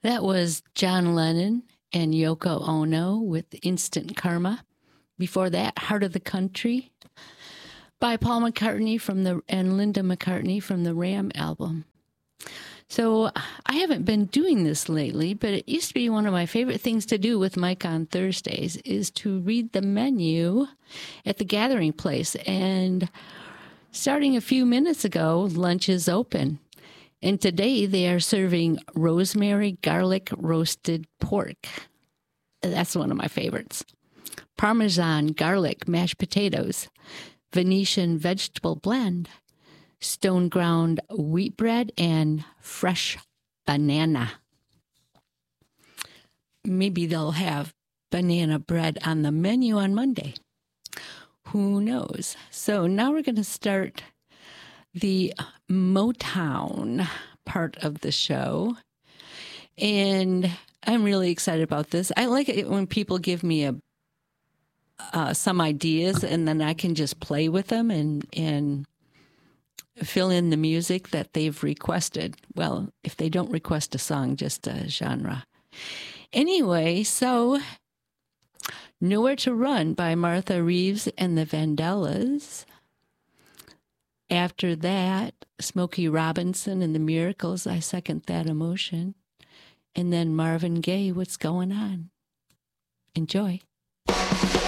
That was John Lennon and Yoko Ono with Instant Karma. Before that, Heart of the Country by Paul McCartney and Linda McCartney from the Ram album. So I haven't been doing this lately, but it used to be one of my favorite things to do with Mike on Thursdays is to read the menu at the Gathering Place. And starting a few minutes ago, lunch is open. And today they are serving rosemary garlic roasted pork. That's one of my favorites. Parmesan garlic mashed potatoes, Venetian vegetable blend, stone ground wheat bread, and fresh banana. Maybe they'll have banana bread on the menu on Monday. Who knows? So now we're going to start the Motown part of the show. And I'm really excited about this. I like it when people give me some ideas and then I can just play with them and fill in the music that they've requested. Well, if they don't request a song, just a genre. Anyway, so Nowhere to Run by Martha Reeves and the Vandellas. After that, Smokey Robinson and the Miracles, I Second That Emotion. And then Marvin Gaye, What's Going On? Enjoy.